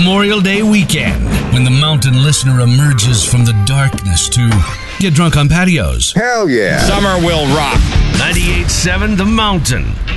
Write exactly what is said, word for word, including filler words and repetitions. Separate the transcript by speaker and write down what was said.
Speaker 1: Memorial Day weekend, when the mountain listener emerges from the darkness to get drunk on patios.
Speaker 2: Hell yeah.
Speaker 3: Summer will rock.
Speaker 1: ninety-eight point seven The Mountain.